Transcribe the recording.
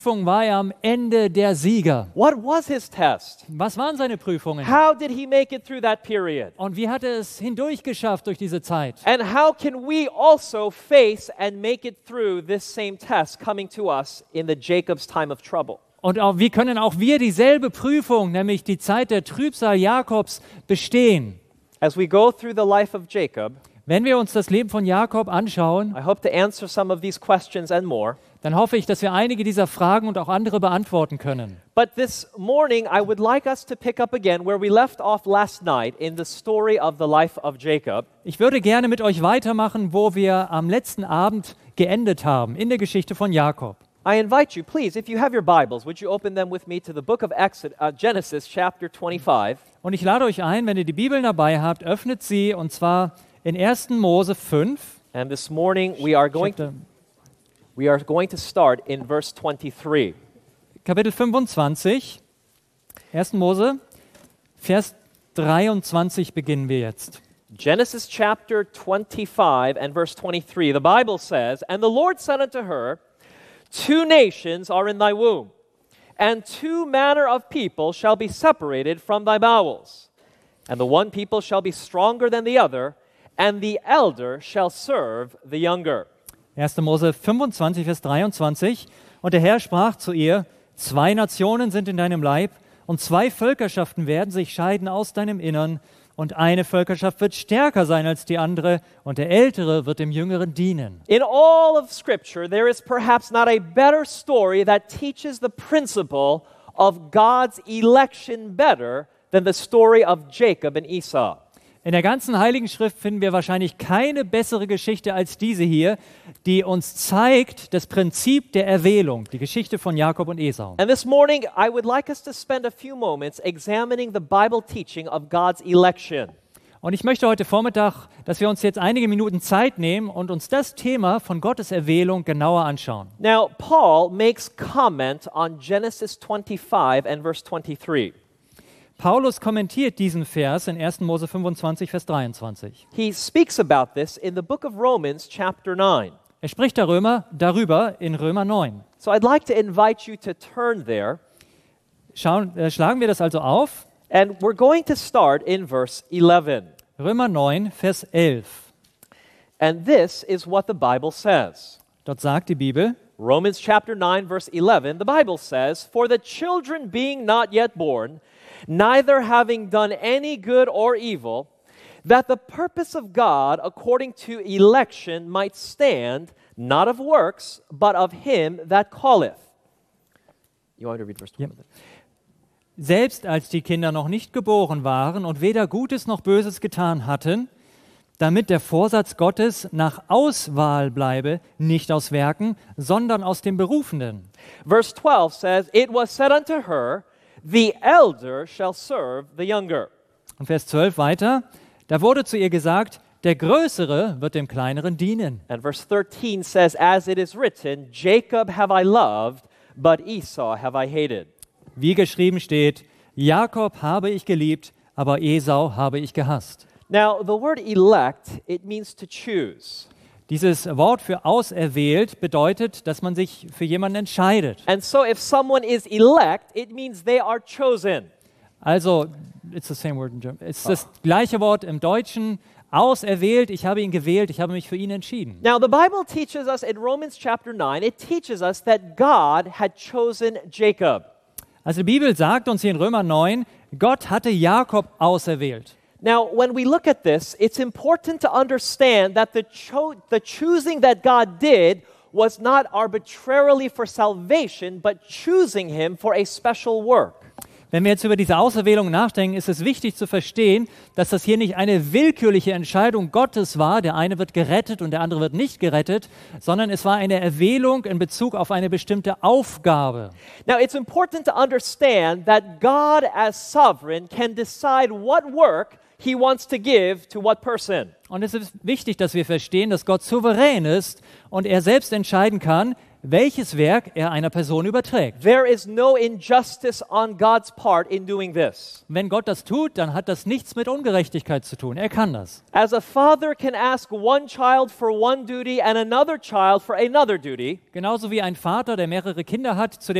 Prüfung war er am Ende der Sieger. What was his test? Was waren seine Prüfungen? How did he make it through that period? Und wie hat er es hindurchgeschafft durch diese Zeit? And how can we also face and make it through this same test coming to us in the Jacob's time of trouble? Und wie können auch wir dieselbe Prüfung, nämlich die Zeit der Trübsal Jakobs, bestehen? As we go through the life of Jacob, Wenn wir uns das Leben von Jakob anschauen, I hope to answer some of these questions and more. dann hoffe ich, dass wir einige dieser Fragen und auch andere beantworten können. But this morning, I would like us to pick up again where we left off last night in the story of the life of Jacob. Ich würde gerne mit euch weitermachen, wo wir am letzten Abend geendet haben, in der Geschichte von Jakob. I invite you, please, if you have your Bibles, would you open them with me to the book of Genesis, chapter 25. Und ich lade euch ein, wenn ihr die Bibeln dabei habt, öffnet sie, und zwar in 1. Mose 5. And this morning, we are going to start in verse 23. Kapitel 25, 1. Mose, Vers 23 beginnen wir jetzt. Genesis chapter 25 and verse 23. The Bible says, "And the Lord said unto her, Two nations are in thy womb, and two manner of people shall be separated from thy bowels. And the one people shall be stronger than the other, and the elder shall serve the younger." 1. Mose 25, Vers 23. Und der Herr sprach zu ihr: Zwei Nationen sind in deinem Leib, und zwei Völkerschaften werden sich scheiden aus deinem Innern. Und eine Völkerschaft wird stärker sein als die andere, und der Ältere wird dem Jüngeren dienen. In all of Scripture, there is perhaps not a better story that teaches the principle of God's election better than the story of Jacob and Esau. In der ganzen Heiligen Schrift finden wir wahrscheinlich keine bessere Geschichte als diese hier, die uns zeigt das Prinzip der Erwählung, die Geschichte von Jakob und Esau. And this morning, I would like us to spend a few moments examining the Bible teaching of God's election. Und ich möchte heute Vormittag, dass wir uns jetzt einige Minuten Zeit nehmen und uns das Thema von Gottes Erwählung genauer anschauen. Now, Paul makes comment on Genesis 25 and verse 23. Paulus kommentiert diesen Vers in 1. Mose 25, Vers 23. He speaks about this in the book of Romans, chapter 9. Er spricht darüber in Römer 9. So I'd like to invite you to turn there. Schlagen wir das also auf. And we're going to start in verse 11. Römer 9, Vers 11. And this is what the Bible says. Dort sagt die Bibel, Romans chapter 9, verse 11, the Bible says, "For the children being not yet born, neither having done any good or evil, that the purpose of God according to election might stand, not of works, but of him that calleth." You want me to read verse 12? Ja. Selbst als die Kinder noch nicht geboren waren und weder Gutes noch Böses getan hatten, damit der Vorsatz Gottes nach Auswahl bleibe, nicht aus Werken, sondern aus dem Berufenen. Verse 12 says, "It was said unto her, the elder shall serve the younger." Und Vers 12 weiter, da wurde zu ihr gesagt, der Größere wird dem Kleineren dienen. And verse 13 says, "As it is written, Jacob have I loved, but Esau have I hated." Wie geschrieben steht, Jakob habe ich geliebt, aber Esau habe ich gehasst. Now, the word elect, it means to choose. Dieses Wort für auserwählt bedeutet, dass man sich für jemanden entscheidet. And so if someone is elect, it means they are chosen. Also, it's the same word in German. Es ist das gleiche Wort im Deutschen. Auserwählt, ich habe ihn gewählt, ich habe mich für ihn entschieden. Now, the Bible teaches us in Romans chapter 9, it teaches us that God had chosen Jacob. Also die Bibel sagt uns hier in Römer 9, Gott hatte Jakob auserwählt. Now, when we look at this, it's important to understand that the choosing that God did was not arbitrarily for salvation, but choosing him for a special work. Wenn wir jetzt über diese Auserwählung nachdenken, ist es wichtig zu verstehen, dass das hier nicht eine willkürliche Entscheidung Gottes war, der eine wird gerettet und der andere wird nicht gerettet, sondern es war eine Erwählung in Bezug auf eine bestimmte Aufgabe. Now, it's important to understand that God as sovereign can decide what work he wants to give to what person. Und es ist wichtig, dass wir verstehen, dass Gott souverän ist und er selbst entscheiden kann, welches Werk er einer Person überträgt. There is no injustice on God's part in doing this. Wenn Gott das tut, dann hat das nichts mit Ungerechtigkeit zu tun. Er kann das. As a father can ask one child for one duty and another child for another duty, Genauso wie ein Vater, der mehrere Kinder hat, zu